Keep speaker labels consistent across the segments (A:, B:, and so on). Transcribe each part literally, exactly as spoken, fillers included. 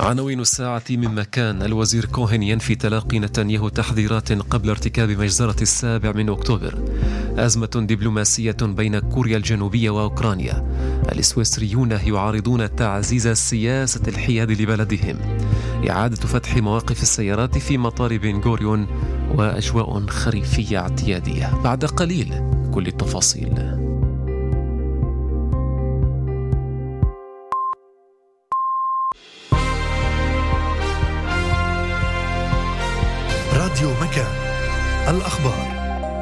A: عناوين الساعة من مكان. الوزير كوهن ينفي تلقي نتنياهو تحذيرات قبل ارتكاب مجزرة السابع من أكتوبر. أزمة دبلوماسية بين كوريا الجنوبية وأوكرانيا. السويسريون يعارضون تعزيز سياسة الحياد لبلدهم. إعادة فتح مواقف السيارات في مطار بن غوريون وأجواء خريفية اعتيادية. بعد قليل كل التفاصيل.
B: راديو مكان، الأخبار.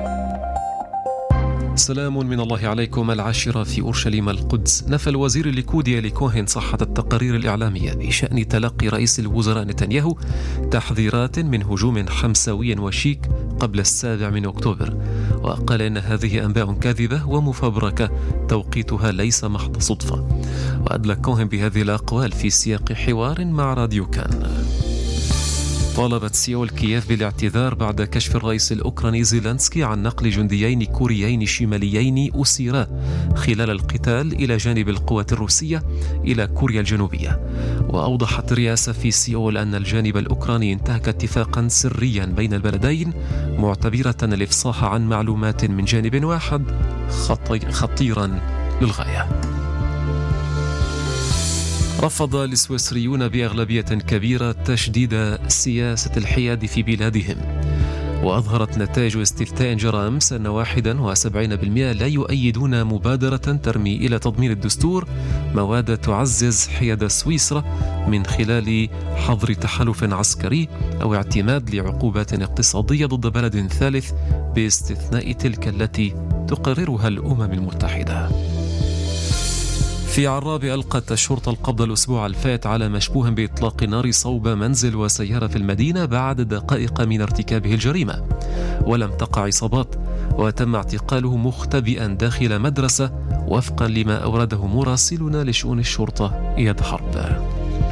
A: سلام من الله عليكم. العاشرة في أورشليم القدس. نفى الوزير الليكودي إلي كوهن صحة التقارير الإعلامية بشأن تلقي رئيس الوزراء نتنياهو تحذيرات من هجوم حمساوي وشيك قبل السابع من أكتوبر، وقال إن هذه أنباء كاذبة ومفبركة توقيتها ليس محض صدفة. وأدلى كوهن بهذه الأقوال في سياق حوار مع راديو كان. طالبت سيول كييف بالاعتذار بعد كشف الرئيس الأوكراني زيلنسكي عن نقل جنديين كوريين شماليين أسيرا خلال القتال إلى جانب القوات الروسية إلى كوريا الجنوبية. وأوضحت الرئاسة في سيول أن الجانب الأوكراني انتهك اتفاقا سريا بين البلدين، معتبرة الإفصاح عن معلومات من جانب واحد خطيرا للغاية. رفض السويسريون بأغلبية كبيرة تشديد سياسة الحياد في بلادهم. وأظهرت نتائج استفتاء جرى أمس أن واحد وسبعين بالمئة لا يؤيدون مبادرة ترمي إلى تضمين الدستور مواد تعزز حياد سويسرا من خلال حظر تحالف عسكري أو اعتماد لعقوبات اقتصادية ضد بلد ثالث باستثناء تلك التي تقررها الأمم المتحدة. في عراب ألقت الشرطة القبض الأسبوع الفات على مشبوه بإطلاق نار صوب منزل وسيارة في المدينة بعد دقائق من ارتكابه الجريمة، ولم تقع إصابات، وتم اعتقاله مختبئا داخل مدرسة وفقا لما أورده مراسلنا لشؤون الشرطة إياد حرب.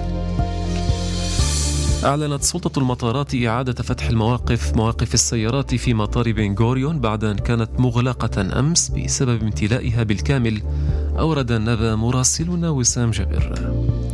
A: أعلنت سلطة المطارات إعادة فتح المواقف مواقف السيارات في مطار بن غوريون بعد أن كانت مغلقة أمس بسبب امتلائها بالكامل، أورد النبأ مراسلنا وسام جابر.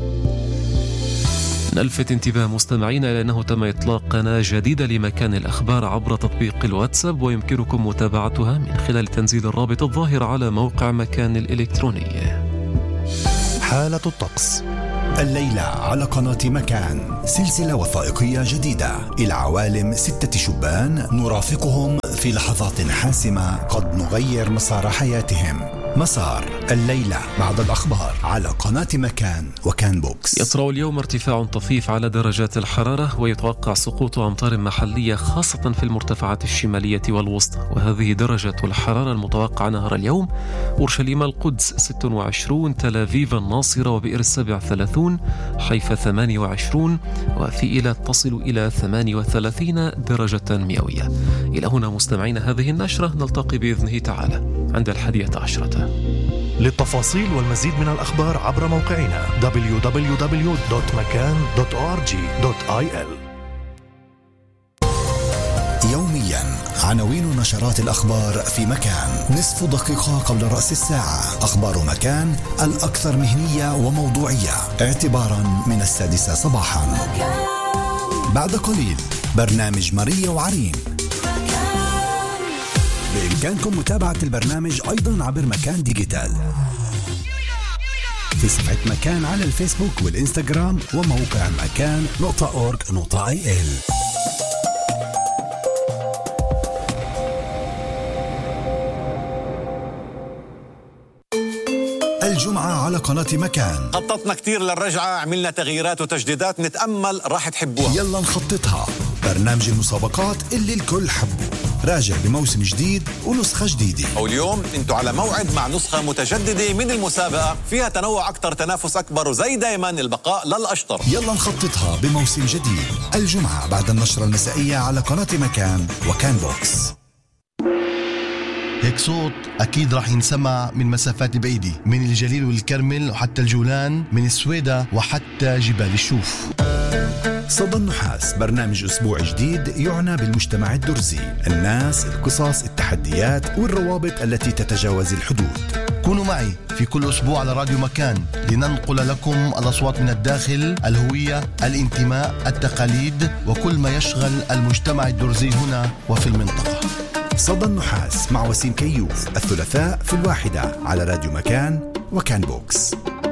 A: نلفت انتباه مستمعينا إلى أنه تم إطلاق قناة جديدة لمكان الأخبار عبر تطبيق الواتساب، ويمكنكم متابعتها من خلال تنزيل الرابط الظاهر على موقع مكان الإلكتروني.
B: حالة الطقس.
C: الليلة على قناة مكان سلسلة وثائقية جديدة إلى عوالم ستة شبان نرافقهم في لحظات حاسمة قد نغير مسار حياتهم. مسار الليلة بعد الأخبار على قناة مكان وكان بوكس.
A: يطرأ اليوم ارتفاع طفيف على درجات الحرارة، ويتوقع سقوط أمطار محلية خاصة في المرتفعات الشمالية والوسطى. وهذه درجة الحرارة المتوقعة نهار اليوم: أورشليم القدس ستة وعشرين، تل أبيب الناصرة وبئر السبع ثلاثون، حيفا ثمانية وعشرين، وفي إيلات تصل إلى ثمانية وثلاثين درجة مئوية. إلى هنا مستمعين هذه النشرة، نلتقي بإذنه تعالى عند الحادية عشرة.
B: للتفاصيل والمزيد من الأخبار عبر موقعنا دبليو دبليو دبليو دوت مكان دوت أو آر جي دوت آي إل.
C: يوميا عناوين نشرات الأخبار في مكان. نصف دقيقة قبل رأس الساعة أخبار مكان الأكثر مهنية وموضوعية اعتبارا من السادسة صباحا. بعد قليل برنامج ماريا وعرين. بإمكانكم متابعة البرنامج أيضا عبر مكان ديجيتال في صفحة مكان على الفيسبوك والإنستغرام وموقع مكان نقطة أورج نقطة آي إل. الجمعة على قناة مكان.
D: خططنا كتير للرجعة، عملنا تغييرات وتجديدات، نتأمل راح تحبوها.
C: يلا نخططها. برنامج المسابقات اللي الكل حبه راجع بموسم جديد ونسخة جديدة.
D: واليوم انتوا على موعد مع نسخة متجددة من المسابقة، فيها تنوع أكتر، تنافس أكبر، وزي دايما البقاء للأشطر.
C: يلا نخططها بموسم جديد الجمعة بعد النشرة المسائية على قناة مكان وكان بوكس.
E: هيك صوت أكيد راح ينسمع من مسافات بعيدة، من الجليل والكرمل وحتى الجولان، من السويدة وحتى جبال الشوف.
C: صدى النحاس برنامج أسبوع جديد يعنى بالمجتمع الدرزي، الناس، القصص، التحديات والروابط التي تتجاوز الحدود.
E: كونوا معي في كل أسبوع على راديو مكان لننقل لكم الأصوات من الداخل، الهوية، الانتماء، التقاليد وكل ما يشغل المجتمع الدرزي هنا وفي المنطقة.
C: صدى النحاس مع وسيم كيوف الثلاثاء في الواحدة على راديو مكان وكان بوكس.